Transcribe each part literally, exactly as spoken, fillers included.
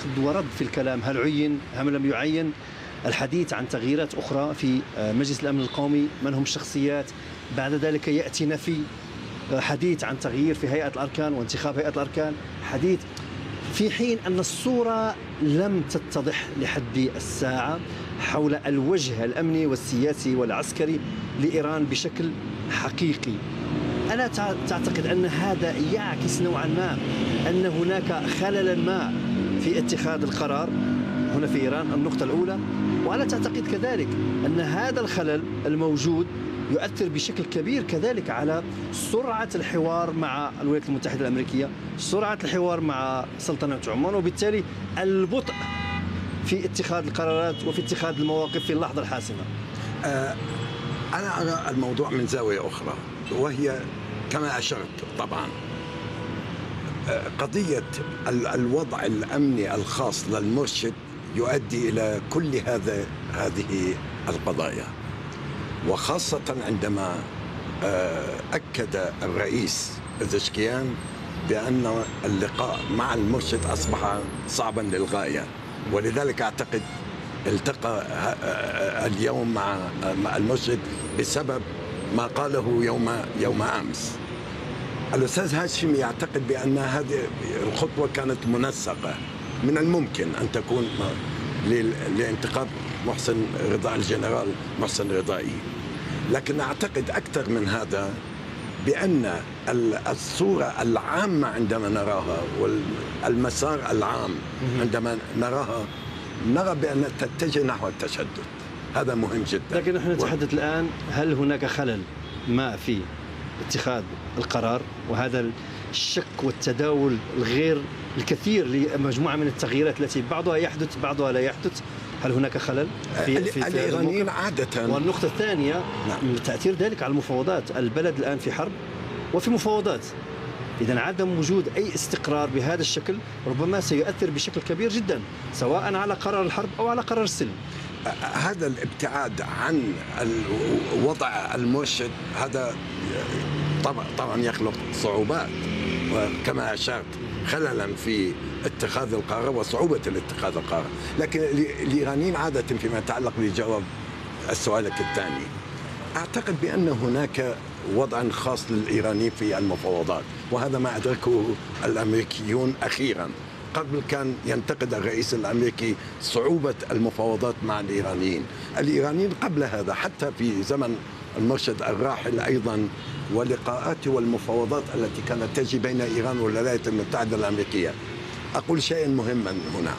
أخذ ورد في الكلام، هل عين هل لم يعين، الحديث عن تغييرات أخرى في مجلس الأمن القومي، من هم الشخصيات، بعد ذلك يأتي نفي، حديث عن تغيير في هيئة الأركان وانتخاب هيئة الأركان، حديث، في حين أن الصورة لم تتضح لحد الساعة حول الوجه الأمني والسياسي والعسكري لإيران بشكل حقيقي. ألا تعتقد أن هذا يعكس نوعا ما أن هناك خللا ما في اتخاذ القرار هنا في إيران؟ النقطة الأولى. وألا تعتقد كذلك أن هذا الخلل الموجود يؤثر بشكل كبير كذلك على سرعة الحوار مع الولايات المتحدة الأمريكية، سرعة الحوار مع سلطنة عمان، وبالتالي البطء في اتخاذ القرارات وفي اتخاذ المواقف في اللحظة الحاسمة؟ آه أنا أرى الموضوع من زاوية أخرى، وهي كما أشرت طبعا آه قضية الوضع الأمني الخاص للمرشد يؤدي إلى كل هذا هذه القضايا، وخاصة عندما أكد الرئيس بزشكيان بأن اللقاء مع المرشد أصبح صعبا للغاية، ولذلك أعتقد التقى اليوم مع المرشد بسبب ما قاله يوم يوم أمس. الأستاذ هاشم يعتقد بأن هذه الخطوة كانت منسقة، من الممكن أن تكون لانتخاب محسن رضا الجنرال محسن رضائي، لكن أعتقد أكثر من هذا بأن الصورة العامة عندما نراها والمسار العام عندما نراها نرى بأن تتجه نحو التشدد. هذا مهم جدا. لكن نحن نتحدث و... الآن هل هناك خلل ما في اتخاذ القرار، وهذا الشك والتداول الغير الكثير لمجموعة من التغييرات التي بعضها يحدث بعضها لا يحدث، هل هناك خلل في, في الإيرانيين عادة؟ والنقطة الثانية نعم. تأثير ذلك على المفاوضات، البلد الآن في حرب وفي مفاوضات، إذن عدم وجود أي استقرار بهذا الشكل ربما سيؤثر بشكل كبير جدا سواء على قرار الحرب أو على قرار السلم. هذا الابتعاد عن وضع المرشد هذا طبعا طبعا يخلق صعوبات، وكما أشرت خللا في اتخاذ القرار وصعوبة الاتخاذ القرار. لكن الإيرانيين عادة فيما يتعلق بجواب سؤالك الثاني، أعتقد بأن هناك وضع خاص للإيرانيين في المفاوضات، وهذا ما أدركه الأمريكيون أخيرا. قبل كان ينتقد الرئيس الأمريكي صعوبة المفاوضات مع الإيرانيين. الإيرانيين قبل هذا حتى في زمن المرشد الراحل أيضا، ولقاءات والمفاوضات التي كانت تجري بين إيران والولايات المتحدة الأمريكية. أقول شيئا مهما هنا،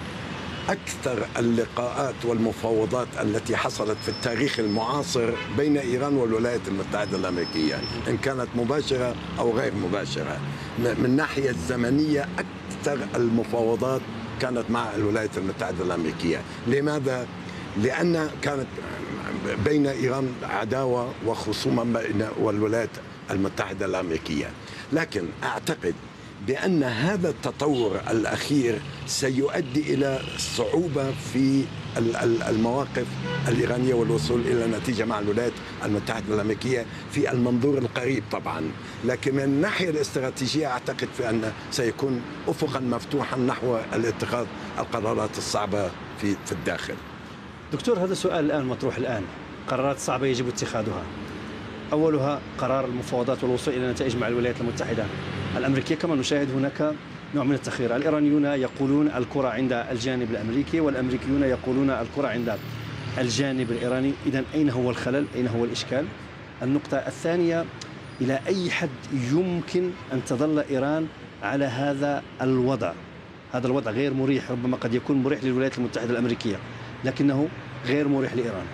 أكثر اللقاءات والمفاوضات التي حصلت في التاريخ المعاصر بين إيران والولايات المتحدة الأمريكية، إن كانت مباشرة أو غير مباشرة، من الناحية الزمنية أكثر المفاوضات كانت مع الولايات المتحدة الأمريكية. لماذا؟ لأن كانت بين إيران عداوة وخصومة بين والولايات المتحدة الأمريكية. لكن أعتقد بأن هذا التطور الأخير سيؤدي إلى صعوبة في المواقف الإيرانية والوصول إلى نتيجة مع الولايات المتحدة الأمريكية في المنظور القريب طبعا، لكن من الناحية الاستراتيجية أعتقد بأن سيكون أفقا مفتوحا نحو الاتخاذ القرارات الصعبة في في الداخل. دكتور، هذا السؤال الآن مطروح الآن، قرارات صعبة يجب اتخاذها، أولها قرار المفاوضات والوصول إلى نتائج مع الولايات المتحدة الأمريكية. كما نشاهد هناك نوع من التخير، الإيرانيون يقولون الكرة عند الجانب الأمريكي والأمريكيون يقولون الكرة عند الجانب الإيراني. إذن أين هو الخلل؟ أين هو الإشكال؟ النقطة الثانية، إلى أي حد يمكن أن تظل إيران على هذا الوضع؟ هذا الوضع غير مريح، ربما قد يكون مريح للولايات المتحدة الأمريكية لكنه غير مريح لإيران.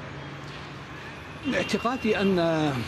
باعتقادي أن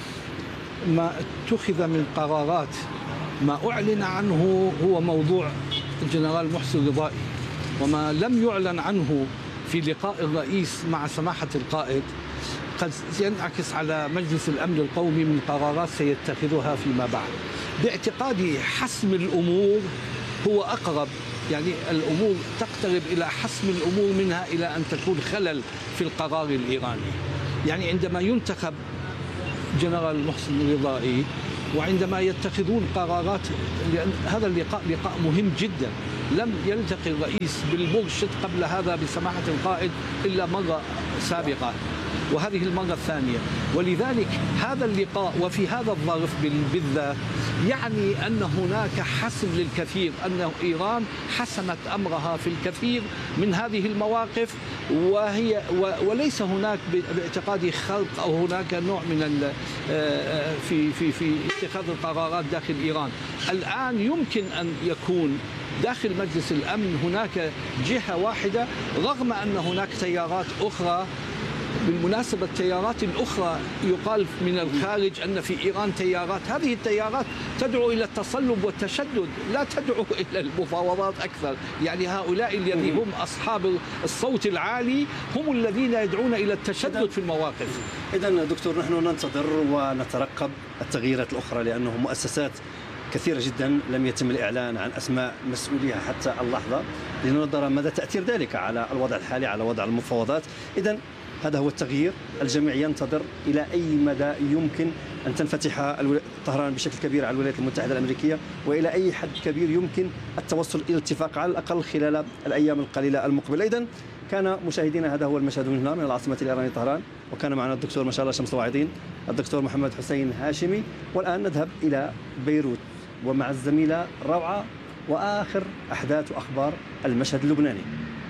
ما اتخذ من قرارات ما أعلن عنه هو موضوع الجنرال محسن رضائي، وما لم يعلن عنه في لقاء الرئيس مع سماحة القائد قد ينعكس على مجلس الأمن القومي من قرارات سيتخذها فيما بعد. باعتقادي حسم الأمور هو أقرب، يعني الأمور تقترب إلى حسم الأمور منها إلى أن تكون خلل في القرار الإيراني. يعني عندما ينتخب جنرال محسن رضائي وعندما يتخذون قرارات، لأن هذا اللقاء لقاء مهم جدا لم يلتقي الرئيس بالمرشد قبل هذا بسماحة القائد إلا مرة سابقة، وهذه المرة الثانية. ولذلك هذا اللقاء وفي هذا الظرف بالذات يعني أن هناك حسم للكثير، أن إيران حسمت أمرها في الكثير من هذه المواقف، وهي وليس هناك باعتقادي خلق أو هناك نوع من في في في اتخاذ القرارات داخل إيران. الآن يمكن أن يكون داخل مجلس الأمن هناك جهة واحدة، رغم أن هناك تيارات أخرى. بالمناسبة التيارات الأخرى يقال من الخارج أن في إيران تيارات، هذه التيارات تدعو إلى التصلب والتشدد، لا تدعو إلى المفاوضات أكثر. يعني هؤلاء الذين هم أصحاب الصوت العالي هم الذين يدعون إلى التشدد في المواقف. إذن دكتور، نحن ننتظر ونترقب التغييرات الأخرى، لأنه مؤسسات كثيرة جدا لم يتم الإعلان عن أسماء مسؤوليها حتى اللحظة، لننظر مدى تأثير ذلك على الوضع الحالي، على وضع المفاوضات. إذن هذا هو التغيير. الجميع ينتظر إلى أي مدى يمكن أن تنفتح طهران بشكل كبير على الولايات المتحدة الأمريكية، وإلى أي حد كبير يمكن التوصل إلى اتفاق على الأقل خلال الأيام القليلة المقبلة. إذن كان مشاهدينا هذا هو المشهد من هنا من العاصمة الإيرانية طهران، وكان معنا الدكتور ما شاء الله شمس الواعظين الدكتور محمد حسين هاشمي. والآن نذهب إلى بيروت ومع الزميلة روعة وآخر أحداث وأخبار المشهد اللبناني.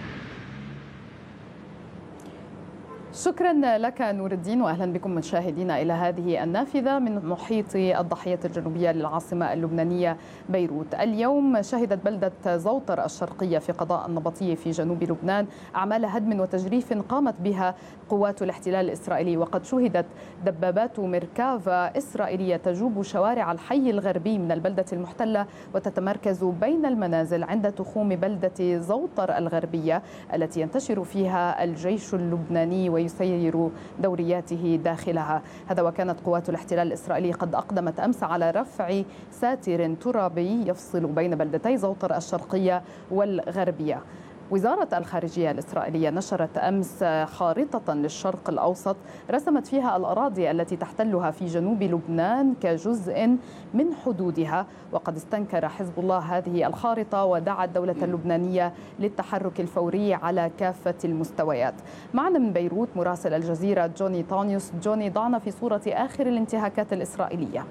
شكرا لك نور الدين، واهلا بكم مشاهدينا الى هذه النافذه من محيط الضاحيه الجنوبيه للعاصمه اللبنانيه بيروت. اليوم شهدت بلده زوطر الشرقيه في قضاء النبطيه في جنوب لبنان اعمال هدم وتجريف قامت بها قوات الاحتلال الاسرائيلي، وقد شهدت دبابات ميركافا اسرائيليه تجوب شوارع الحي الغربي من البلده المحتله وتتمركز بين المنازل عند تخوم بلده زوطر الغربيه التي ينتشر فيها الجيش اللبناني ويسير دورياته داخلها. هذا وكانت قوات الاحتلال الإسرائيلي قد أقدمت أمس على رفع ساتر ترابي يفصل بين بلدتي زوطر الشرقية والغربية. وزارة الخارجية الإسرائيلية نشرت أمس خارطة للشرق الأوسط رسمت فيها الأراضي التي تحتلها في جنوب لبنان كجزء من حدودها، وقد استنكر حزب الله هذه الخارطة ودعا الدولة اللبنانية للتحرك الفوري على كافة المستويات. معنا من بيروت مراسل الجزيرة جوني طانيوس. جوني، ضعنا في صورة آخر الانتهاكات الإسرائيلية.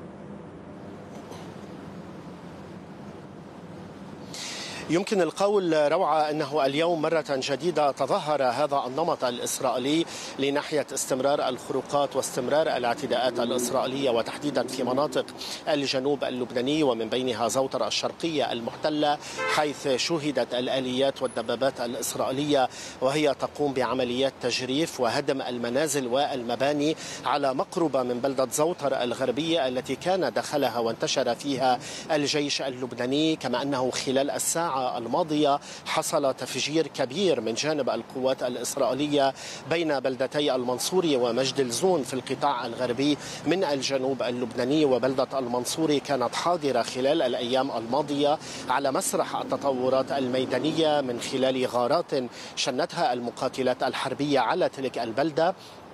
يمكن القول روعة أنه اليوم مرة جديدة تظاهر هذا النمط الإسرائيلي لناحية استمرار الخروقات واستمرار الاعتداءات الإسرائيلية، وتحديدا في مناطق الجنوب اللبناني ومن بينها زوطر الشرقية المحتلة، حيث شهدت الآليات والدبابات الإسرائيلية وهي تقوم بعمليات تجريف وهدم المنازل والمباني على مقربة من بلدة زوطر الغربية التي كان دخلها وانتشر فيها الجيش اللبناني. كما أنه خلال الساعة الماضية حصل تفجير كبير من جانب القوات الإسرائيلية بين بلدتي المنصوري ومجد الزون في القطاع الغربي من الجنوب اللبناني. وبلدة المنصوري كانت حاضرة خلال الأيام الماضية على مسرح التطورات الميدانية من خلال غارات شنتها المقاتلات الحربية على تلك البلدة،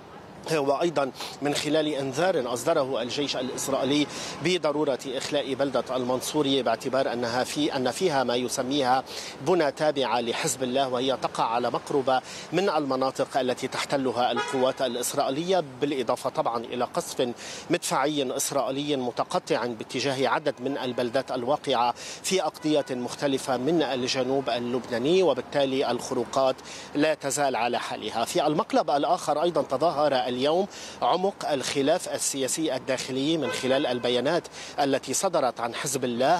وأيضا من خلال إنذار أصدره الجيش الإسرائيلي بضرورة إخلاء بلدة المنصوري باعتبار أنها في أن فيها ما يسميها بنى تابعة لحزب الله، وهي تقع على مقربة من المناطق التي تحتلها القوات الإسرائيلية، بالإضافة طبعا إلى قصف مدفعي إسرائيلي متقطع باتجاه عدد من البلدات الواقعة في أقضية مختلفة من الجنوب اللبناني، وبالتالي الخروقات لا تزال على حالها. في المقلب الآخر أيضا تظاهر اليوم عمق الخلاف السياسي الداخلي من خلال البيانات التي صدرت عن حزب الله،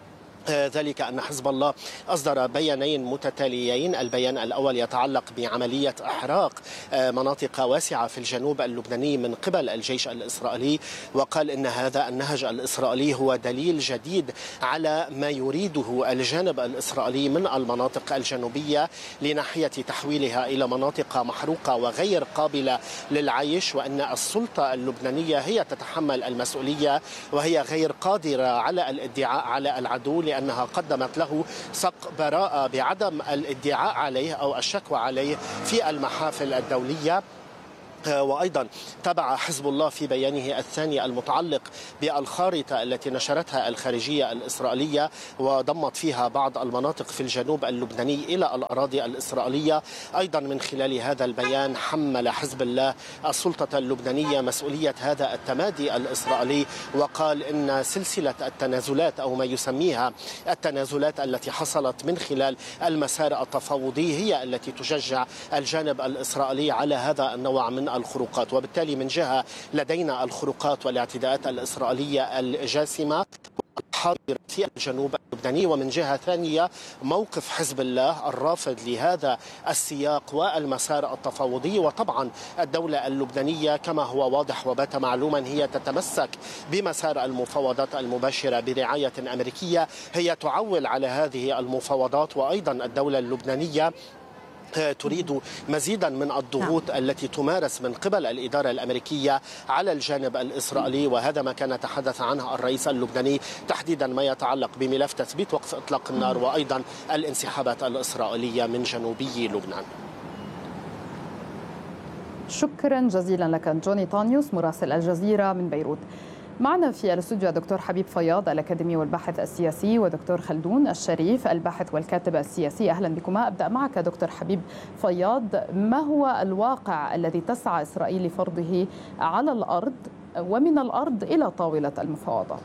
ذلك أن حزب الله أصدر بيانين متتاليين. البيان الأول يتعلق بعملية إحراق مناطق واسعة في الجنوب اللبناني من قبل الجيش الإسرائيلي، وقال إن هذا النهج الإسرائيلي هو دليل جديد على ما يريده الجانب الإسرائيلي من المناطق الجنوبية لناحية تحويلها إلى مناطق محروقة وغير قابلة للعيش، وأن السلطة اللبنانية هي تتحمل المسؤولية وهي غير قادرة على الادعاء على العدو لأنها قدمت له صك براءة بعدم الادعاء عليه أو الشكوى عليه في المحافل الدولية. وأيضا تبع حزب الله في بيانه الثاني المتعلق بالخارطة التي نشرتها الخارجية الإسرائيلية وضمت فيها بعض المناطق في الجنوب اللبناني إلى الأراضي الإسرائيلية. أيضا من خلال هذا البيان حمل حزب الله السلطة اللبنانية مسؤولية هذا التمادي الإسرائيلي، وقال إن سلسلة التنازلات أو ما يسميها التنازلات التي حصلت من خلال المسار التفاوضي هي التي تشجع الجانب الإسرائيلي على هذا النوع من الخروقات. وبالتالي من جهة لدينا الخروقات والاعتداءات الإسرائيلية الجاسمة حاضرة في الجنوب اللبناني، ومن جهة ثانية موقف حزب الله الرافض لهذا السياق والمسار التفاوضي. وطبعا الدولة اللبنانية كما هو واضح وبات معلوما هي تتمسك بمسار المفاوضات المباشرة برعاية أمريكية، هي تعول على هذه المفاوضات. وأيضا الدولة اللبنانية تريد مزيدا من الضغوط نعم. التي تمارس من قبل الإدارة الأمريكية على الجانب الإسرائيلي، وهذا ما كان تحدث عنه الرئيس اللبناني تحديدا ما يتعلق بملف تثبيت وقف إطلاق النار وأيضا الانسحابات الإسرائيلية من جنوبي لبنان. شكرا جزيلا لك جوني طانيوس مراسل الجزيرة من بيروت. معنا في الاستوديو دكتور حبيب فياض الأكاديمي والباحث السياسي، ودكتور خلدون الشريف الباحث والكاتب السياسي. أهلا بكما. أبدأ معك دكتور حبيب فياض، ما هو الواقع الذي تسعى إسرائيل لفرضه على الأرض ومن الأرض إلى طاولة المفاوضات؟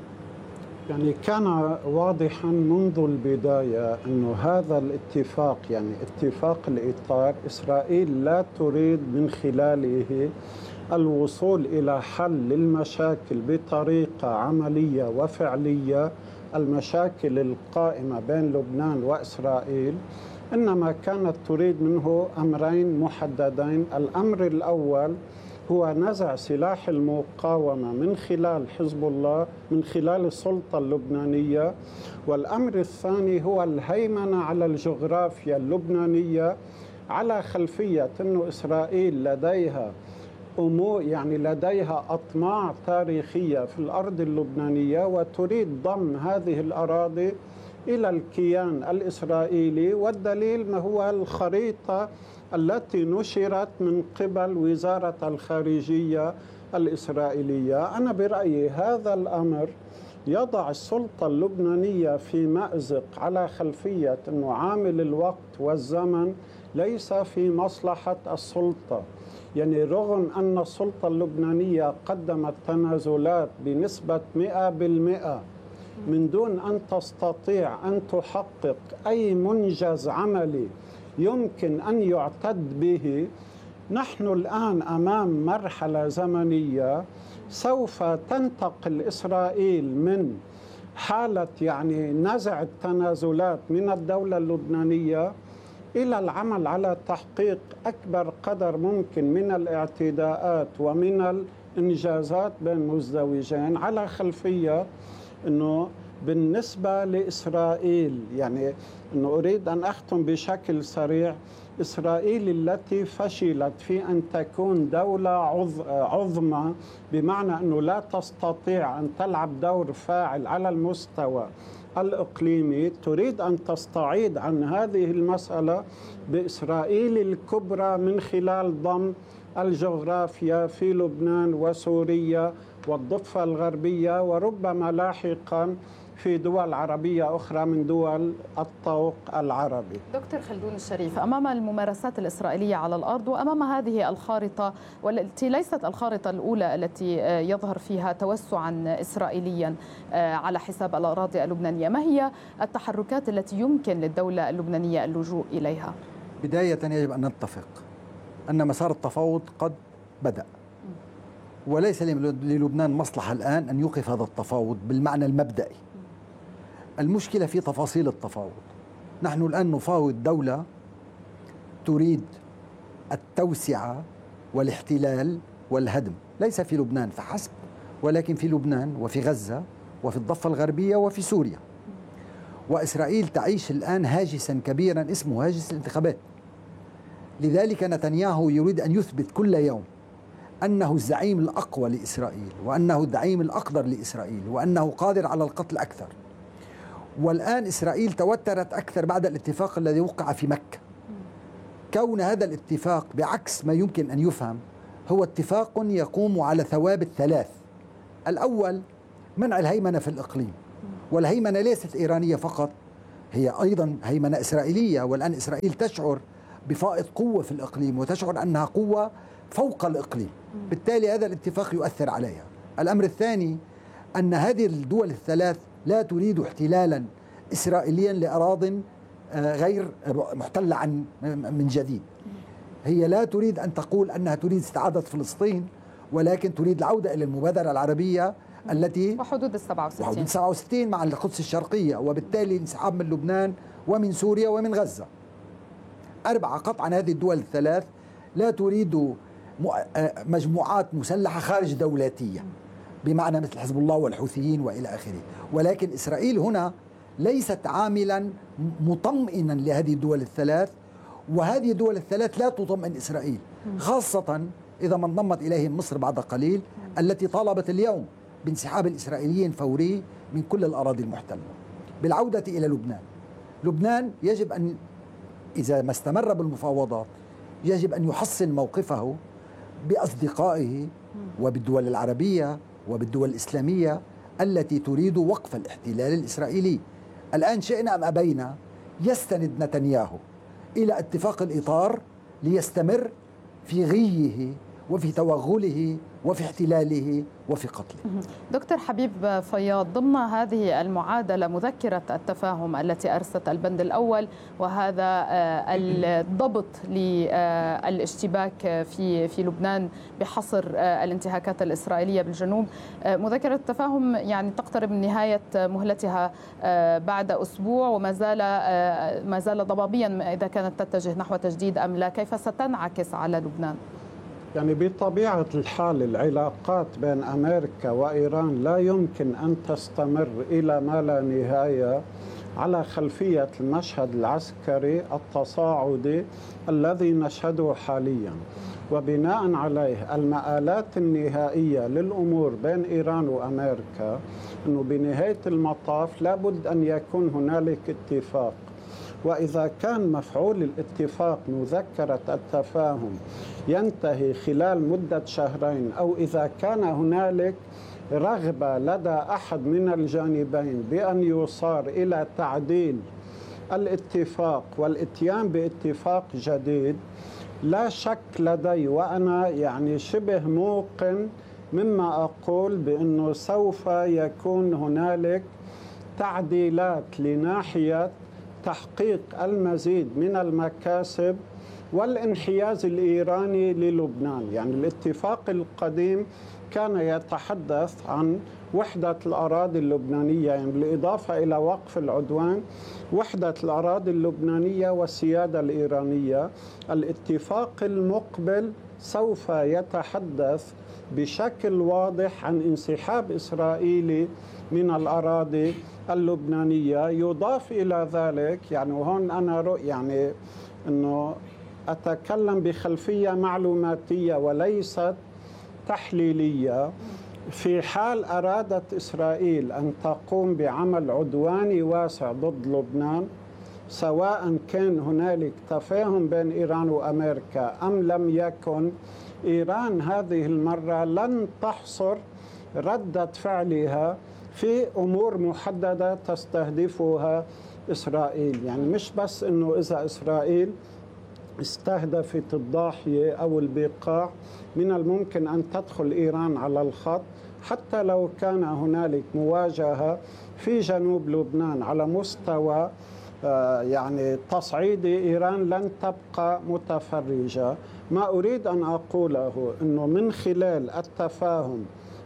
يعني كان واضحا منذ البداية أن هذا الاتفاق يعني اتفاق الإطار إسرائيل لا تريد من خلاله الوصول إلى حل للمشاكل بطريقة عملية وفعلية، المشاكل القائمة بين لبنان وإسرائيل، إنما كانت تريد منه أمرين محددين. الأمر الأول هو نزع سلاح المقاومة من خلال حزب الله من خلال السلطة اللبنانية، والأمر الثاني هو الهيمنة على الجغرافيا اللبنانية على خلفية أن إسرائيل لديها أمور يعني لديها أطماع تاريخية في الأرض اللبنانية وتريد ضم هذه الأراضي إلى الكيان الإسرائيلي. والدليل ما هو الخريطة التي نشرت من قبل وزارة الخارجية الإسرائيلية. أنا برأيي هذا الأمر يضع السلطة اللبنانية في مأزق على خلفية أنه عامل الوقت والزمن ليس في مصلحة السلطة. يعني رغم أن السلطة اللبنانية قدمت تنازلات بنسبة مئة بالمئة من دون أن تستطيع أن تحقق أي منجز عملي يمكن أن يعتد به، نحن الآن أمام مرحلة زمنية سوف تنتقل إسرائيل من حالة يعني نزع التنازلات من الدولة اللبنانية إلى العمل على تحقيق أكبر قدر ممكن من الاعتداءات ومن الإنجازات بين مزدوجين، على خلفية أنه بالنسبة لإسرائيل يعني أنه أريد أن أختم بشكل سريع. إسرائيل التي فشلت في أن تكون دولة عظمى بمعنى أنه لا تستطيع أن تلعب دور فاعل على المستوى الإقليمي، تريد أن تستعيد عن هذه المسألة بإسرائيل الكبرى من خلال ضم الجغرافيا في لبنان وسوريا والضفة الغربية وربما لاحقا في دول عربية أخرى من دول الطوق العربي. دكتور خلدون الشريف، أمام الممارسات الإسرائيلية على الأرض وأمام هذه الخارطة والتي ليست الخارطة الأولى التي يظهر فيها توسعا إسرائيليا على حساب الأراضي اللبنانية، ما هي التحركات التي يمكن للدولة اللبنانية اللجوء إليها؟ بداية يجب أن نتفق أن مسار التفاوض قد بدأ، وليس للبنان مصلحة الآن أن يوقف هذا التفاوض بالمعنى المبدئي. المشكلة في تفاصيل التفاوض. نحن الآن نفاوض دولة تريد التوسعة والاحتلال والهدم، ليس في لبنان فحسب، ولكن في لبنان وفي غزة وفي الضفة الغربية وفي سوريا. وإسرائيل تعيش الآن هاجسا كبيرا اسمه هاجس الانتخابات. لذلك نتنياهو يريد أن يثبت كل يوم أنه الزعيم الأقوى لإسرائيل، وأنه الزعيم الأقدر لإسرائيل، وأنه قادر على القتل أكثر. والآن إسرائيل توترت أكثر بعد الاتفاق الذي وقع في مكة. كون هذا الاتفاق بعكس ما يمكن أن يفهم هو اتفاق يقوم على ثوابت ثلاث. الأول منع الهيمنة في الإقليم، والهيمنة ليست إيرانية فقط، هي أيضا هيمنة إسرائيلية، والآن إسرائيل تشعر بفائض قوة في الإقليم وتشعر أنها قوة فوق الإقليم، بالتالي هذا الاتفاق يؤثر عليها. الأمر الثاني أن هذه الدول الثلاث لا تريد احتلالا إسرائيليا لأراضٍ غير محتلة عن من جديد. هي لا تريد أن تقول أنها تريد استعادة فلسطين، ولكن تريد العودة إلى المبادرة العربية التي وحدود السبعة وستين وحدود السبعة وستين مع القدس الشرقية، وبالتالي الانسحاب من لبنان ومن سوريا ومن غزة. أربعة، قطعا هذه الدول الثلاث لا تريد مجموعات مسلحة خارج دولتية بمعنى مثل حزب الله والحوثيين وإلى آخره، ولكن إسرائيل هنا ليست عاملا مطمئنا لهذه الدول الثلاث، وهذه الدول الثلاث لا تطمئن إسرائيل، خاصة إذا ما انضمت إليهم مصر بعد قليل التي طالبت اليوم بانسحاب الإسرائيليين فوري من كل الأراضي المحتلة. بالعودة إلى لبنان، لبنان يجب أن إذا ما استمر بالمفاوضات يجب أن يحصن موقفه بأصدقائه وبالدول العربية وبالدول الإسلامية التي تريد وقف الاحتلال الإسرائيلي. الآن شئنا أم أبينا يستند نتنياهو إلى اتفاق الإطار ليستمر في غيه وفي توغله وفي احتلاله وفي قتله. دكتور حبيب فياض، ضمن هذه المعادلة مذكرة التفاهم التي أرست البند الأول وهذا الضبط للاشتباك في في لبنان بحصر الانتهاكات الإسرائيلية بالجنوب، مذكرة التفاهم يعني تقترب من نهاية مهلتها بعد أسبوع وما زال ما زال ضبابيا إذا كانت تتجه نحو تجديد أم لا، كيف ستنعكس على لبنان؟ يعني بطبيعة الحال العلاقات بين أمريكا وإيران لا يمكن أن تستمر إلى ما لا نهاية على خلفية المشهد العسكري التصاعدي الذي نشهده حاليا، وبناء عليه المآلات النهائية للأمور بين إيران وأمريكا أنه بنهاية المطاف لابد أن يكون هنالك اتفاق. وإذا كان مفعول الاتفاق مذكرة التفاهم ينتهي خلال مدة شهرين، أو إذا كان هنالك رغبة لدى أحد من الجانبين بأن يصار إلى تعديل الاتفاق والاتيان باتفاق جديد، لا شك لدي وأنا يعني شبه موقن مما أقول بأنه سوف يكون هنالك تعديلات لناحية تحقيق المزيد من المكاسب والانحياز الإيراني للبنان. يعني الاتفاق القديم كان يتحدث عن وحدة الأراضي اللبنانية، يعني بالإضافة إلى وقف العدوان وحدة الأراضي اللبنانية والسيادة الإيرانية. الاتفاق المقبل سوف يتحدث بشكل واضح عن انسحاب إسرائيلي من الأراضي اللبنانية. يضاف إلى ذلك يعني وهون أنا رؤ يعني أنه أتكلم بخلفية معلوماتية وليست تحليلية، في حال أرادت إسرائيل أن تقوم بعمل عدواني واسع ضد لبنان، سواء كان هنالك تفاهم بين إيران وأمريكا أم لم يكن، إيران هذه المرة لن تحصر ردة فعلها في أمور محددة تستهدفها إسرائيل. يعني مش بس أنه إذا إسرائيل استهدفت الضاحية أو البقاع من الممكن أن تدخل إيران على الخط، حتى لو كان هنالك مواجهة في جنوب لبنان على مستوى يعني تصعيدي، إيران لن تبقى متفرجة. ما أريد أن أقوله أنه من خلال التفاهم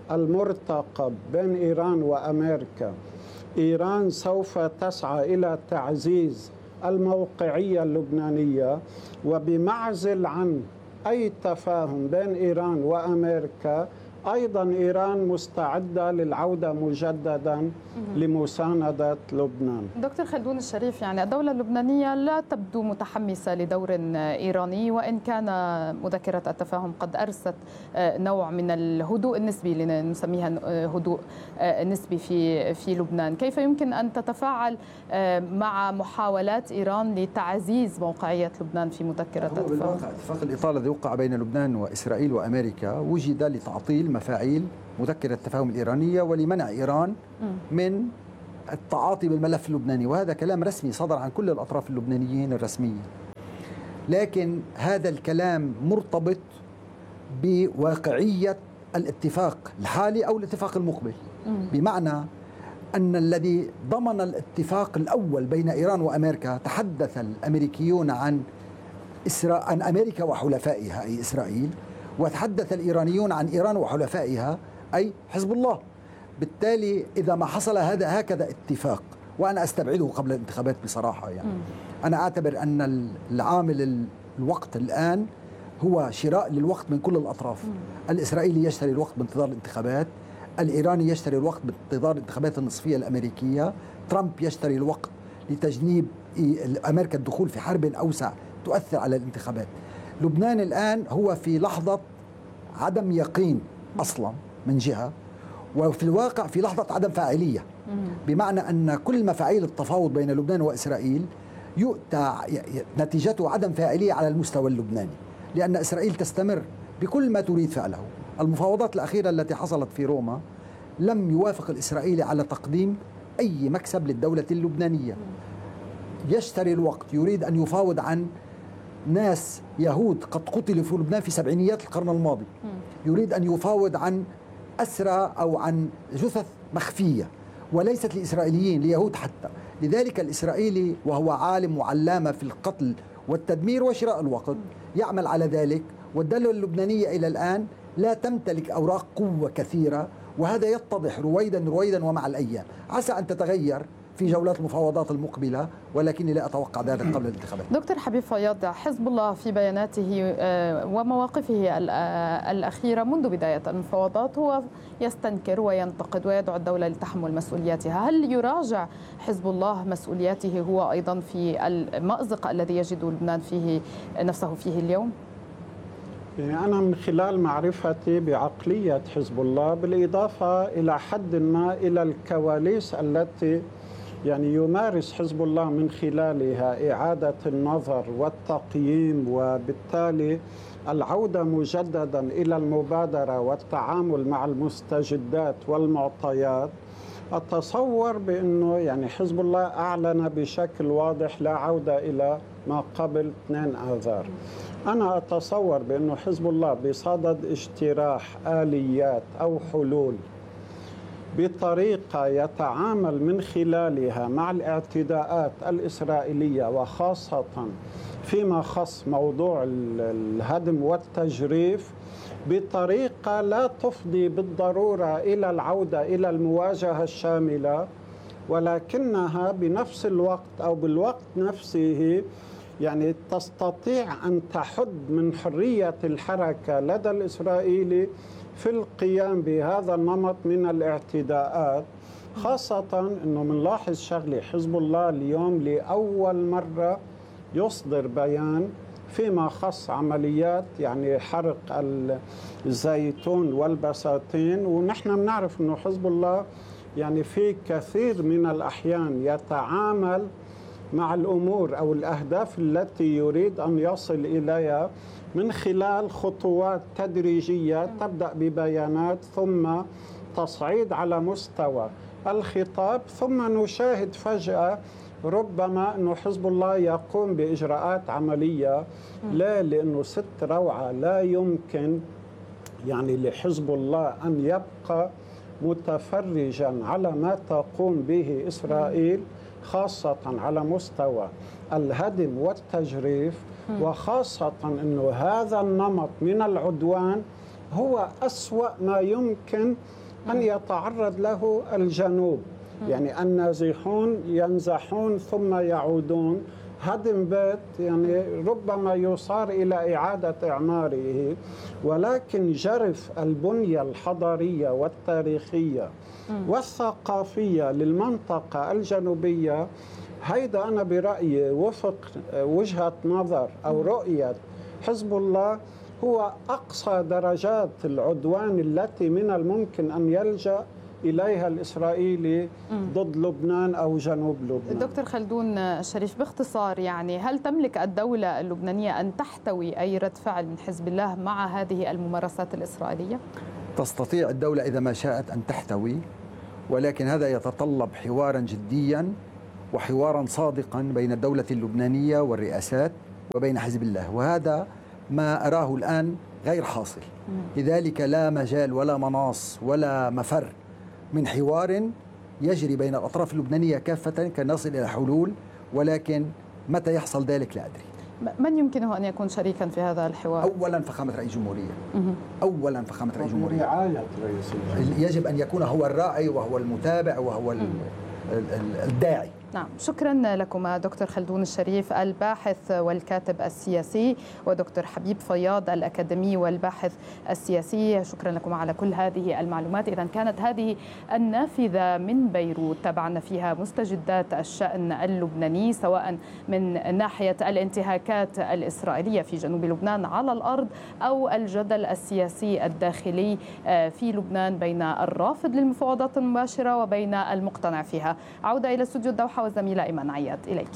المرتقب بين إيران وأمريكا، إيران سوف تسعى إلى تعزيز الموقعية اللبنانية، وبمعزل عن أي تفاهم بين إيران وأمريكا أيضا إيران مستعدة للعودة مجددا لمساندة لبنان. دكتور خلدون الشريف، يعني الدولة اللبنانية لا تبدو متحمسة لدور إيراني، وإن كان مذكرة التفاهم قد أرست نوع من الهدوء النسبي، لنسميها هدوء نسبي في في لبنان. كيف يمكن أن تتفاعل مع محاولات إيران لتعزيز موقعية لبنان في مذكرة التفاهم؟ بالواقع اتفاق الإطالة الذي وقع بين لبنان وإسرائيل وأمريكا وجد لتعطيل مفاعيل مذكرة التفاهم الإيرانية ولمنع إيران من التعاطي بالملف اللبناني، وهذا كلام رسمي صدر عن كل الأطراف اللبنانيين الرسميين. لكن هذا الكلام مرتبط بواقعية الاتفاق الحالي أو الاتفاق المقبل، بمعنى أن الذي ضمن الاتفاق الأول بين إيران وأمريكا، تحدث الأمريكيون عن إسرا... عن أمريكا وحلفائها أي إسرائيل، وتحدث الإيرانيون عن إيران وحلفائها أي حزب الله. بالتالي إذا ما حصل هذا هكذا اتفاق، وأنا أستبعده قبل الانتخابات بصراحة، يعني م. أنا أعتبر أن العامل الوقت الآن هو شراء للوقت من كل الأطراف. م. الإسرائيلي يشتري الوقت بانتظار الانتخابات، الإيراني يشتري الوقت بانتظار الانتخابات النصفية الأمريكية، ترامب يشتري الوقت لتجنيب أمريكا الدخول في حرب أوسع تؤثر على الانتخابات. لبنان الآن هو في لحظة عدم يقين أصلا من جهة، وفي الواقع في لحظة عدم فاعلية، بمعنى أن كل مفاعيل التفاوض بين لبنان وإسرائيل يؤتى نتيجته عدم فاعلية على المستوى اللبناني، لأن إسرائيل تستمر بكل ما تريد فعله. المفاوضات الأخيرة التي حصلت في روما لم يوافق الإسرائيلي على تقديم أي مكسب للدولة اللبنانية. يشتري الوقت، يريد أن يفاوض عن ناس يهود قد قتلوا في لبنان في سبعينيات القرن الماضي، يريد أن يفاوض عن أسرى أو عن جثث مخفية وليست لإسرائيليين، ليهود حتى. لذلك الإسرائيلي وهو عالم وعلامة في القتل والتدمير وشراء الوقت يعمل على ذلك، والدولة اللبنانية إلى الآن لا تمتلك أوراق قوة كثيرة، وهذا يتضح رويدا رويدا ومع الأيام. عسى أن تتغير في جولات المفاوضات المقبلة، ولكني لا أتوقع ذلك قبل الانتخابات. دكتور حبيب فياض، حزب الله في بياناته ومواقفه الأخيرة منذ بداية المفاوضات هو يستنكر وينتقد ويدعو الدولة لتحمل مسؤولياتها. هل يراجع حزب الله مسؤولياته هو أيضا في المأزق الذي يجد لبنان فيه نفسه فيه اليوم؟ يعني أنا من خلال معرفتي بعقلية حزب الله، بالإضافة إلى حد ما إلى الكواليس التي يعني يمارس حزب الله من خلالها إعادة النظر والتقييم، وبالتالي العودة مجددا إلى المبادرة والتعامل مع المستجدات والمعطيات، أتصور بأنه يعني حزب الله أعلن بشكل واضح لا عودة إلى ما قبل اثنين آذار. أنا أتصور بأنه حزب الله بصدد اجتراح آليات أو حلول بطريقة يتعامل من خلالها مع الاعتداءات الإسرائيلية، وخاصة فيما خص موضوع الهدم والتجريف، بطريقة لا تفضي بالضرورة إلى العودة إلى المواجهة الشاملة، ولكنها بنفس الوقت أو بالوقت نفسه يعني تستطيع أن تحد من حرية الحركة لدى الإسرائيلي في القيام بهذا النمط من الاعتداءات. خاصة أنه منلاحظ شغلة، حزب الله اليوم لأول مرة يصدر بيان فيما خص عمليات يعني حرق الزيتون والبساتين، ونحن بنعرف أنه حزب الله يعني في كثير من الأحيان يتعامل مع الأمور أو الأهداف التي يريد أن يصل إليها من خلال خطوات تدريجية تبدأ ببيانات ثم تصعيد على مستوى الخطاب، ثم نشاهد فجأة ربما أنه حزب الله يقوم بإجراءات عملية. لا، لأنه ست روعة لا يمكن يعني لحزب الله أن يبقى متفرجا على ما تقوم به إسرائيل، خاصة على مستوى الهدم والتجريف، وخاصة أنه هذا النمط من العدوان هو أسوأ ما يمكن أن يتعرض له الجنوب. يعني النازحون ينزحون ثم يعودون، هدم بيت يعني ربما يصار إلى إعادة إعماره، ولكن جرف البنية الحضارية والتاريخية والثقافية للمنطقة الجنوبية، هيدا أنا برأيي وفق وجهة نظر أو رؤية حزب الله هو أقصى درجات العدوان التي من الممكن أن يلجأ إليها الإسرائيلي ضد لبنان أو جنوب لبنان. دكتور خلدون الشريف، باختصار يعني هل تملك الدولة اللبنانية أن تحتوي أي رد فعل من حزب الله مع هذه الممارسات الإسرائيلية؟ تستطيع الدولة إذا ما شاءت أن تحتوي، ولكن هذا يتطلب حوارا جديا وحوارا صادقا بين الدولة اللبنانية والرئاسات وبين حزب الله، وهذا ما أراه الآن غير حاصل. لذلك لا مجال ولا مناص ولا مفر من حوار يجري بين الأطراف اللبنانية كافة كي نصل إلى حلول، ولكن متى يحصل ذلك لا أدري. من يمكنه أن يكون شريكا في هذا الحوار؟ أولا فخامة رئيس الجمهورية. أولا فخامة رئيس الجمهورية. رعاية رئيس الجمهورية. يجب أن يكون هو الراعي وهو المتابع وهو الداعي. نعم، شكرا لكم دكتور خلدون الشريف الباحث والكاتب السياسي، ودكتور حبيب فياض الأكاديمي والباحث السياسي. شكرا لكم على كل هذه المعلومات. إذن كانت هذه النافذة من بيروت تابعنا فيها مستجدات الشأن اللبناني، سواء من ناحية الانتهاكات الإسرائيلية في جنوب لبنان على الأرض أو الجدل السياسي الداخلي في لبنان بين الرافض للمفاوضات المباشرة وبين المقتنع فيها. عودة إلى استوديو الدوحة والزميلة إيمان عياد، إليك.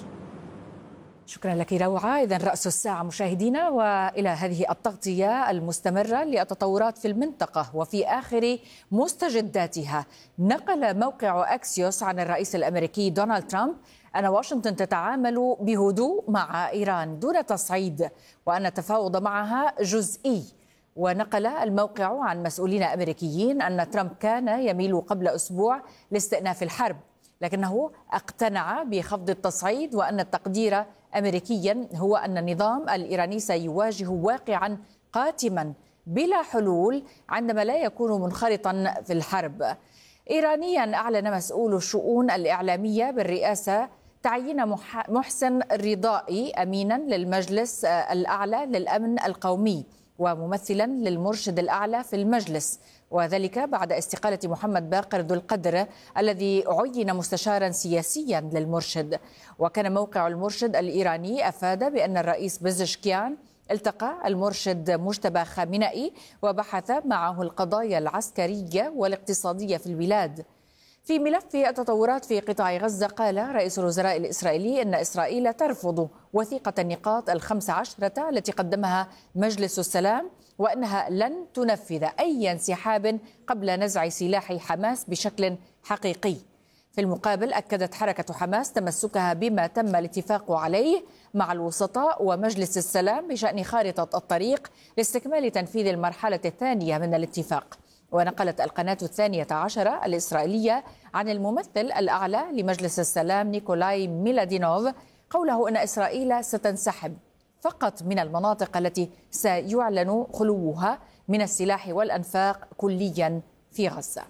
شكرا لك روعة. إذن رأس الساعة مشاهدينا، وإلى هذه التغطية المستمرة للتطورات في المنطقة وفي آخر مستجداتها. نقل موقع أكسيوس عن الرئيس الأمريكي دونالد ترامب أن واشنطن تتعامل بهدوء مع إيران دون تصعيد، وأن التفاوض معها جزئي. ونقل الموقع عن مسؤولين أمريكيين أن ترامب كان يميل قبل أسبوع لاستئناف الحرب، لكنه اقتنع بخفض التصعيد، وأن التقدير أمريكيا هو أن النظام الإيراني سيواجه واقعا قاتما بلا حلول عندما لا يكون منخرطا في الحرب. إيرانيا أعلن مسؤول الشؤون الإعلامية بالرئاسة تعيين محسن رضائي أمينا للمجلس الأعلى للأمن القومي وممثلا للمرشد الأعلى في المجلس، وذلك بعد استقالة محمد باقر ذو القدر الذي عين مستشارا سياسيا للمرشد. وكان موقع المرشد الإيراني أفاد بأن الرئيس بزشكيان التقى المرشد مجتبى خامنئي وبحث معه القضايا العسكرية والاقتصادية في البلاد. في ملف التطورات في قطاع غزة، قال رئيس الوزراء الإسرائيلي أن إسرائيل ترفض وثيقة النقاط الخمس عشرة التي قدمها مجلس السلام، وأنها لن تنفذ أي انسحاب قبل نزع سلاح حماس بشكل حقيقي. في المقابل، أكدت حركة حماس تمسكها بما تم الاتفاق عليه مع الوسطاء ومجلس السلام بشأن خارطة الطريق لاستكمال تنفيذ المرحلة الثانية من الاتفاق. ونقلت القناة الثانية عشرة الإسرائيلية عن الممثل الأعلى لمجلس السلام نيكولاي ميلادينوف قوله أن إسرائيل ستنسحب فقط من المناطق التي سيعلن خلوها من السلاح والأنفاق كليا في غزة.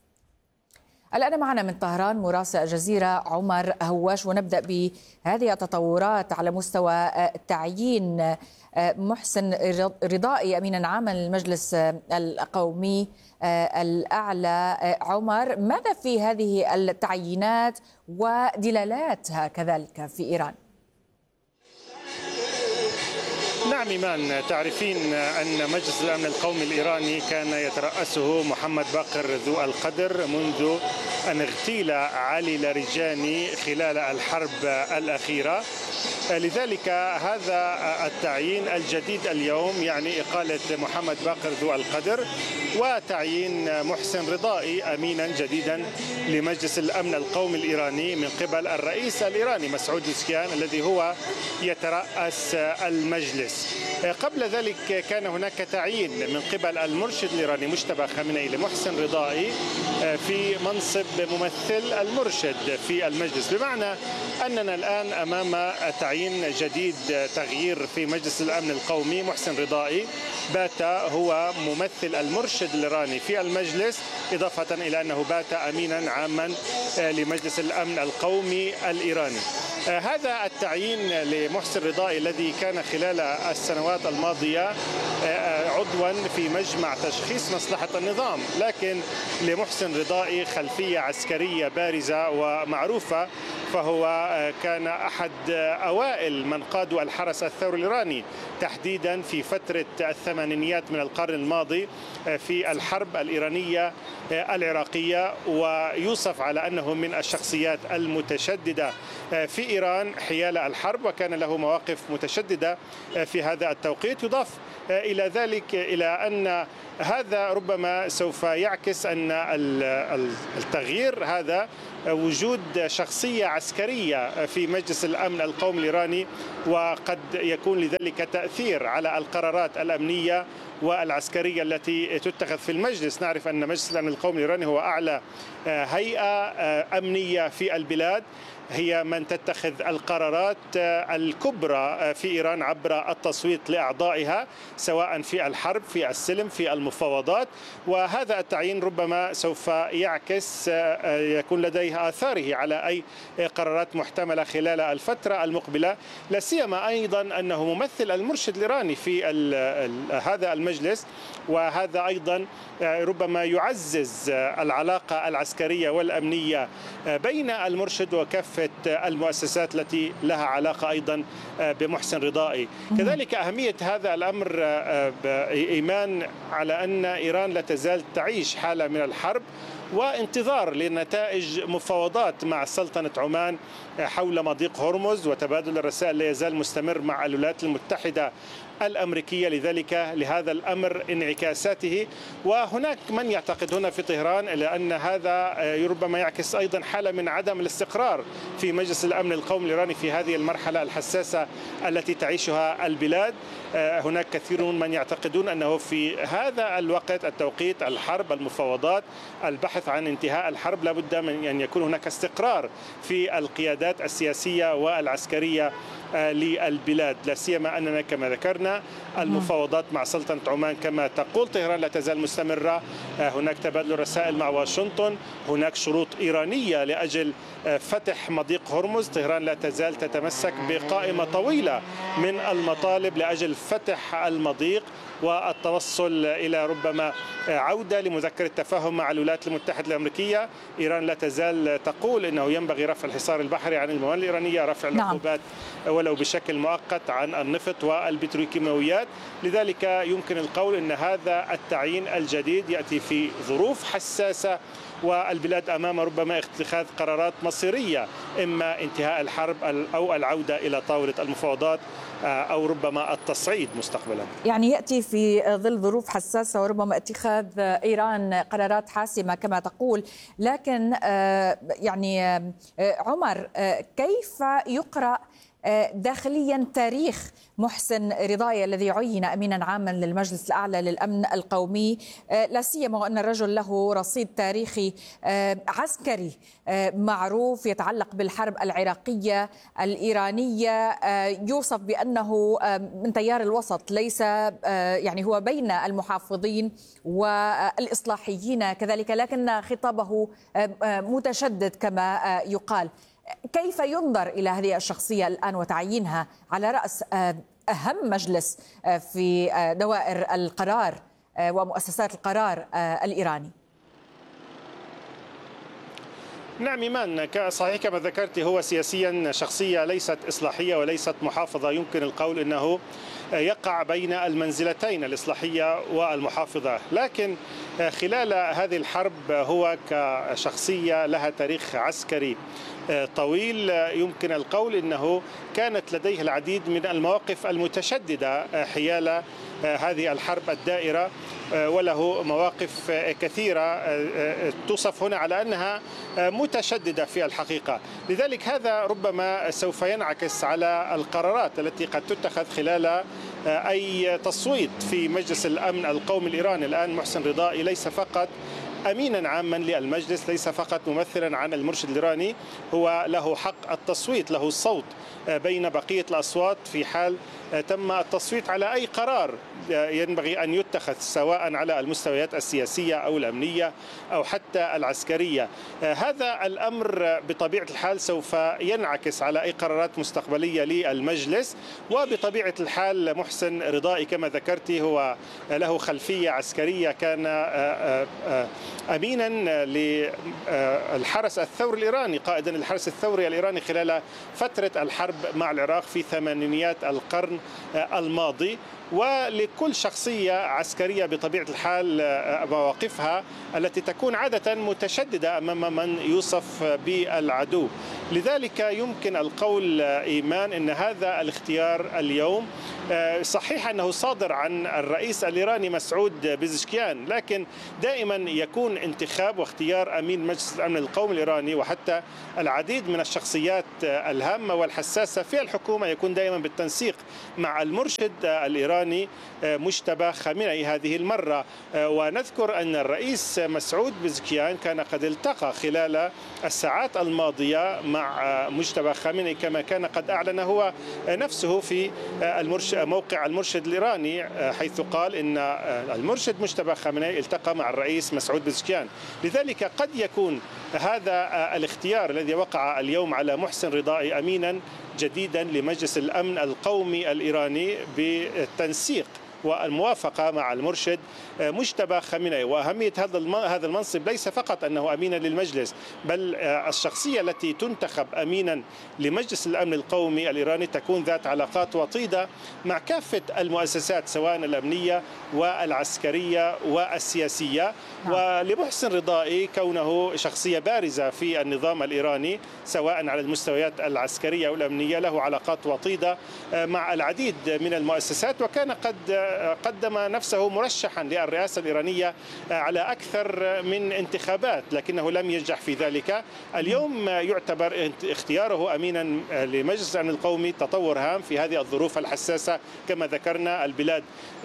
الآن معنا من طهران مراسل الجزيرة عمر هواش، ونبدأ بهذه التطورات على مستوى تعيين محسن رضائي أمينا عاما للمجلس القومي الأعلى. عمر، ماذا في هذه التعيينات ودلالاتها كذلك في إيران؟ نعم إيمان، تعرفين أن مجلس الأمن القومي الإيراني كان يترأسه محمد باقر ذو القدر منذ أن اغتيل علي لاریجانی خلال الحرب الأخيرة. لذلك هذا التعيين الجديد اليوم يعني إقالة محمد باقر ذو القدر وتعيين محسن رضائي أمينا جديدا لمجلس الأمن القومي الإيراني من قبل الرئيس الإيراني مسعود بزشكيان الذي هو يترأس المجلس. قبل ذلك كان هناك تعيين من قبل المرشد الإيراني مجتبى خامنئي لمحسن رضائي في منصب ممثل المرشد في المجلس، بمعنى أننا الآن أمام تعيين تعيين جديد تغيير في مجلس الأمن القومي محسن رضائي بات هو ممثل المرشد الإيراني في المجلس، إضافة إلى أنه بات أمينا عاما لمجلس الأمن القومي الإيراني. هذا التعيين لمحسن رضائي الذي كان خلال السنوات الماضية عضوا في مجمع تشخيص مصلحة النظام، لكن لمحسن رضائي خلفية عسكرية بارزة ومعروفة، فهو كان أحد أوائل من قادوا الحرس الثوري الإيراني تحديدا في فترة الثمانينيات من القرن الماضي في الحرب الإيرانية العراقية، ويوصف على أنه من الشخصيات المتشددة في إيران حيال الحرب، وكان له مواقف متشددة في هذا التوقيت. يضاف إلى ذلك إلى أن هذا ربما سوف يعكس أن التغيير هذا وجود شخصية عسكرية في مجلس الأمن القومي الإيراني، وقد يكون لذلك تأثير على القرارات الأمنية والعسكرية التي تتخذ في المجلس. نعرف أن مجلس الأمن القومي الإيراني هو أعلى هيئة أمنية في البلاد، هي من تتخذ القرارات الكبرى في إيران عبر التصويت لأعضائها سواء في الحرب في السلم في المفاوضات، وهذا التعيين ربما سوف يعكس يكون لديه آثاره على أي قرارات محتملة خلال الفترة المقبلة، لا سيما أيضا أنه ممثل المرشد الإيراني في هذا المجلس، وهذا أيضا ربما يعزز العلاقة العسكرية والأمنية بين المرشد وكافة المؤسسات التي لها علاقة أيضا بمحسن رضائي. كذلك أهمية هذا الأمر إيمان على أن إيران لا تزال تعيش حالة من الحرب وانتظار لنتائج مفاوضات مع سلطنة عمان حول مضيق هرمز، وتبادل الرسائل لا يزال مستمر مع الولايات المتحدة الأمريكية، لذلك لهذا الأمر انعكاساته. وهناك من يعتقد هنا في طهران إلى أن هذا ربما يعكس أيضا حالة من عدم الاستقرار في مجلس الأمن القومي الإيراني في هذه المرحلة الحساسة التي تعيشها البلاد. هناك كثيرون من يعتقدون أنه في هذا الوقت التوقيت الحرب المفاوضات البحث عن انتهاء الحرب لابد من أن يكون هناك استقرار في القيادات السياسية والعسكرية للبلاد، لا سيما أننا كما ذكرنا المفاوضات مع سلطنة عمان كما تقول طهران لا تزال مستمرة، هناك تبادل رسائل مع واشنطن، هناك شروط إيرانية لأجل فتح مضيق هرمز، طهران لا تزال تتمسك بقائمة طويلة من المطالب لأجل فتح المضيق والتوصل إلى ربما عودة لمذكرة تفاهم مع الولايات المتحدة الأمريكية. إيران لا تزال تقول أنه ينبغي رفع الحصار البحري عن الموانئ الإيرانية، رفع العقوبات ولو بشكل مؤقت عن النفط والبتروكيماويات، لذلك يمكن القول أن هذا التعيين الجديد يأتي في ظروف حساسة والبلاد أمام ربما اتخاذ قرارات مصيرية، إما انتهاء الحرب أو العودة إلى طاولة المفاوضات أو ربما التصعيد مستقبلا. يعني يأتي في ظل ظروف حساسة وربما اتخاذ إيران قرارات حاسمة كما تقول، لكن يعني عمر كيف يقرأ داخليا تاريخ محسن رضائي الذي عين أمينا عاما للمجلس الأعلى للأمن القومي، لا سيما وأن الرجل له رصيد تاريخي عسكري معروف يتعلق بالحرب العراقية الإيرانية، يوصف بأنه من تيار الوسط، ليس يعني هو بين المحافظين والإصلاحيين كذلك، لكن خطابه متشدد كما يقال. كيف ينظر إلى هذه الشخصية الآن وتعيينها على رأس أهم مجلس في دوائر القرار ومؤسسات القرار الإيراني؟ نعم إيمان، صحيح كما ذكرت، هو سياسيا شخصية ليست إصلاحية وليست محافظة، يمكن القول أنه يقع بين المنزلتين الإصلاحية والمحافظة، لكن خلال هذه الحرب هو كشخصية لها تاريخ عسكري طويل، يمكن القول أنه كانت لديه العديد من المواقف المتشددة حيال هذه الحرب الدائرة، وله مواقف كثيرة توصف هنا على أنها متشددة في الحقيقة، لذلك هذا ربما سوف ينعكس على القرارات التي قد تتخذ خلال أي تصويت في مجلس الأمن القومي الإيراني. الآن محسن رضائي ليس فقط أمينا عاما للمجلس، ليس فقط ممثلا عن المرشد الإيراني، هو له حق التصويت، له الصوت بين بقية الأصوات في حال تم التصويت على أي قرار ينبغي أن يتخذ، سواء على المستويات السياسية أو الأمنية أو حتى العسكرية. هذا الأمر بطبيعة الحال سوف ينعكس على أي قرارات مستقبلية للمجلس. وبطبيعة الحال محسن رضائي كما ذكرتي هو له خلفية عسكرية، كان أمينا للحرس الثوري الإيراني، قائدا للحرس الثوري الإيراني خلال فترة الحرب مع العراق في ثمانينيات القرن الماضي. ولكل شخصية عسكرية بطبيعة الحال مواقفها التي تكون عادة متشددة أمام من يوصف بالعدو. لذلك يمكن القول إيمان أن هذا الاختيار اليوم صحيح أنه صادر عن الرئيس الإيراني مسعود بيزشكيان، لكن دائما يكون انتخاب واختيار أمين مجلس الأمن القومي الإيراني وحتى العديد من الشخصيات الهامة والحساسة في الحكومة يكون دائما بالتنسيق مع المرشد الإيراني مجتبى خامنئي هذه المرة. ونذكر أن الرئيس مسعود بيزشكيان كان قد التقى خلال الساعات الماضية مع مجتبى خامنئي، كما كان قد أعلن هو نفسه في المرشد موقع المرشد الإيراني، حيث قال إن المرشد مجتبى خامنئي التقى مع الرئيس مسعود بيزشكيان. لذلك قد يكون هذا الاختيار الذي وقع اليوم على محسن رضائي أمينا جديدا لمجلس الأمن القومي الإيراني بالتنسيق والموافقة مع المرشد مجتبى خامنئي. وأهمية هذا هذا المنصب ليس فقط أنه أمينا للمجلس، بل الشخصية التي تنتخب أمينا لمجلس الأمن القومي الإيراني تكون ذات علاقات وطيدة مع كافة المؤسسات سواء الأمنية والعسكرية والسياسية. ولمحسن رضائي كونه شخصية بارزة في النظام الإيراني سواء على المستويات العسكرية والأمنية، له علاقات وطيدة مع العديد من المؤسسات، وكان قد قدم نفسه مرشحا للرئاسة الإيرانية على أكثر من انتخابات لكنه لم ينجح في ذلك. اليوم يعتبر اختياره أمينا لمجلس الأمن القومي تطور هام في هذه الظروف الحساسة. كما ذكرنا البلاد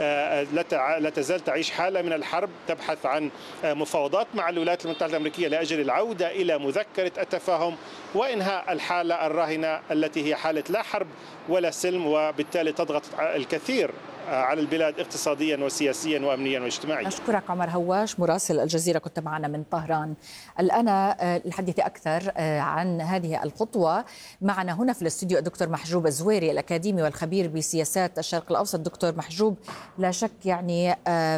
لا تزال تعيش حالة من الحرب، تبحث عن مفاوضات مع الولايات المتحدة الأمريكية لأجل العودة إلى مذكرة التفاهم وإنهاء الحالة الراهنة التي هي حالة لا حرب ولا سلم، وبالتالي تضغط الكثير على البلاد اقتصاديا وسياسيا وامنيا واجتماعيا. أشكرك عمر هواش مراسل الجزيرة، كنت معنا من طهران. الآن الحديث أكثر عن هذه الخطوة معنا هنا في الاستوديو الدكتور محجوب الزويري الأكاديمي والخبير بسياسات الشرق الأوسط. دكتور محجوب، لا شك يعني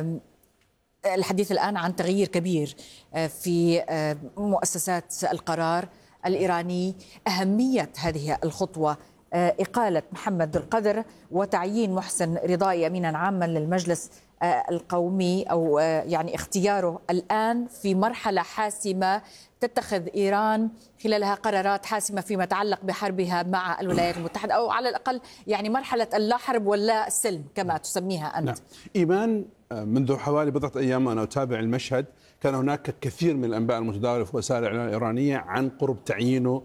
الحديث الآن عن تغيير كبير في مؤسسات القرار الإيراني، أهمية هذه الخطوة إقالة محمد ذو القدر وتعيين محسن رضائي أمينا عاما للمجلس القومي، أو يعني اختياره الآن في مرحلة حاسمة تتخذ إيران خلالها قرارات حاسمة فيما يتعلق بحربها مع الولايات المتحدة، أو على الأقل يعني مرحلة اللا حرب ولا السلم كما تسميها أنت. نعم. إيمان، منذ حوالي بضعة أيام وأنا أتابع المشهد كان هناك كثير من الأنباء المتداولة في وسائل الإعلام الإيرانية عن قرب تعيينه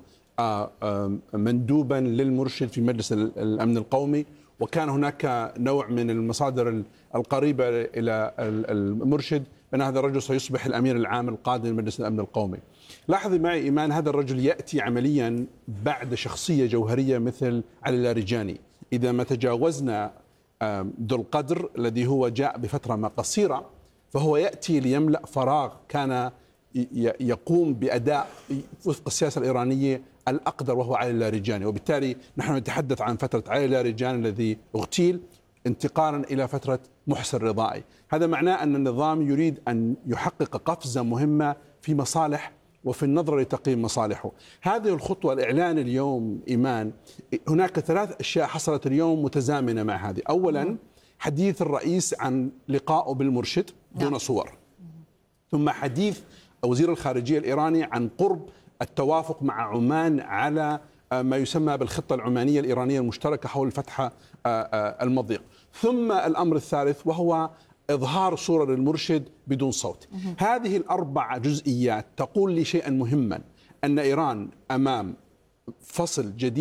مندوبا للمرشد في مجلس الأمن القومي، وكان هناك نوع من المصادر القريبة إلى المرشد بأن هذا الرجل سيصبح الأمير العام القادم لمجلس الأمن القومي. لاحظي معي إيمان، هذا الرجل يأتي عمليا بعد شخصية جوهرية مثل علي اللارجاني. إذا ما تجاوزنا ذو القدر الذي هو جاء بفترة ما قصيرة، فهو يأتي ليملأ فراغ كان يقوم بأداء وفق السياسة الإيرانية الأقدر وهو علي اللارجاني. وبالتالي نحن نتحدث عن فترة علي اللارجاني الذي اغتيل انتقالا إلى فترة محسن رضائي. هذا معناه أن النظام يريد أن يحقق قفزة مهمة في مصالح وفي النظر لتقييم مصالحه. هذه الخطوة الإعلان اليوم إيمان، هناك ثلاث أشياء حصلت اليوم متزامنة مع هذه. أولا حديث الرئيس عن لقائه بالمرشد دون صور، ثم حديث وزير الخارجية الإيراني عن قرب التوافق مع عمان على ما يسمى بالخطة العمانية الإيرانية المشتركة حول فتح المضيق، ثم الأمر الثالث وهو إظهار صورة للمرشد بدون صوت. هذه الأربع جزئيات تقول لي شيئا مهما، أن إيران أمام فصل جديد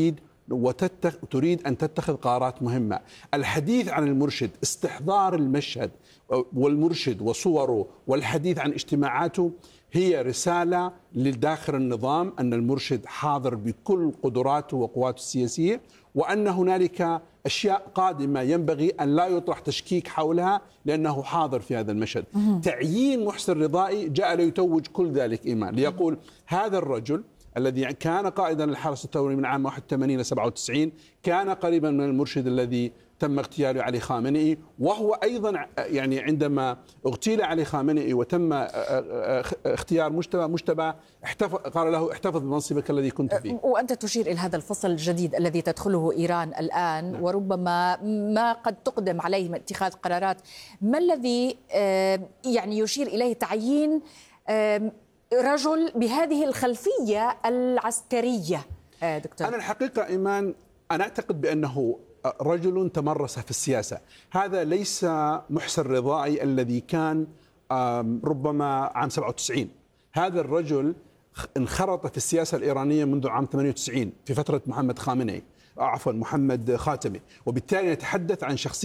وتريد أن تتخذ قرارات مهمة. الحديث عن المرشد، استحضار المشهد والمرشد وصوره والحديث عن اجتماعاته هي رسالة لداخل النظام أن المرشد حاضر بكل قدراته وقواته السياسية، وأن هنالك أشياء قادمة ينبغي أن لا يطرح تشكيك حولها لأنه حاضر في هذا المشهد. تعيين محسن رضائي جاء ليتوج كل ذلك إيمان، ليقول هذا الرجل الذي كان قائدا للحرس الثوري من عام واحد وثمانين إلى سبعة وتسعين كان قريبا من المرشد الذي تم اغتياله علي خامنئي، وهو أيضا يعني عندما اغتيل علي خامنئي وتم اختيار مجتبى مجتبى قال له احتفظ بمنصبك الذي كنت فيه. وأنت تشير إلى هذا الفصل الجديد الذي تدخله إيران الآن، نعم. وربما ما قد تقدم عليه من اتخاذ قرارات. ما الذي يعني يشير إليه تعيين رجل بهذه الخلفية العسكرية دكتور؟ أنا الحقيقة إيمان أنا أعتقد بأنه رجل تمرس في السياسة. هذا ليس محسن رضائي الذي كان ربما عام سبعة وتسعين. هذا الرجل انخرط في السياسة الإيرانية منذ عام ثمانية وتسعين في فترة محمد خامنئي عفوا محمد خاتمي، وبالتالي نتحدث عن شخصية